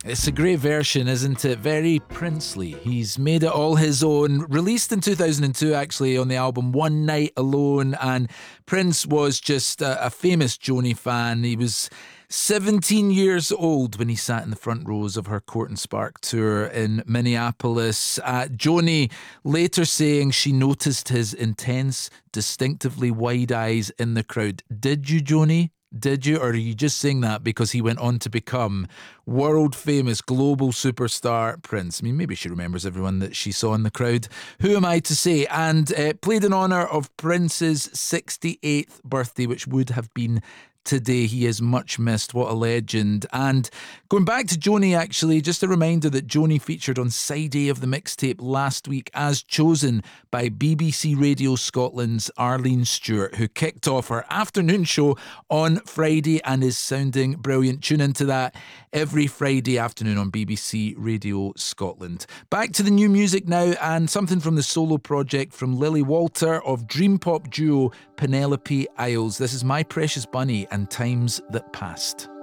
It's a great version, isn't it? Very princely. He's made it all his own. Released in 2002, actually, on the album One Night Alone. And Prince was just a famous Joni fan. He was 17 years old when he sat in the front rows of her Court and Spark tour in Minneapolis. Joni later saying she noticed his intense, distinctively wide eyes in the crowd. Did you, Joni? Did you? Or are you just saying that because he went on to become world famous global superstar Prince? I mean, maybe she remembers everyone that she saw in the crowd. Who am I to say? And played in honour of Prince's 68th birthday, which would have been today. He is much missed. What a legend. And going back to Joni, actually, just a reminder that Joni featured on side A of the mixtape last week as chosen by BBC Radio Scotland's Arlene Stewart, who kicked off her afternoon show on Friday and is sounding brilliant. Tune into that every Friday afternoon on BBC Radio Scotland. Back to the new music now, and something from the solo project from Lily Walter of dream pop duo Penelope Isles. This is My Precious Bunny and Times That Passed.